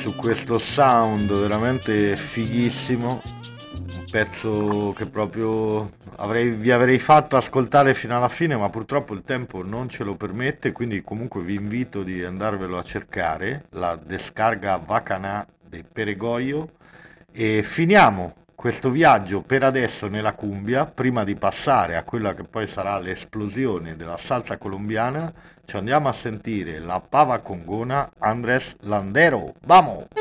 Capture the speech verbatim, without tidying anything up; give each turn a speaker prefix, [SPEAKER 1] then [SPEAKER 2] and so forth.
[SPEAKER 1] su questo sound veramente fighissimo, un pezzo che proprio avrei, vi avrei fatto ascoltare fino alla fine, ma purtroppo il tempo non ce lo permette, quindi comunque vi invito di andarvelo a cercare, la descarga Vacanà dei Peregoio, e finiamo questo viaggio per adesso nella cumbia, prima di passare a quella che poi sarà l'esplosione della salsa colombiana. Ci andiamo a sentire la pava congona Andres Landero. Vamos!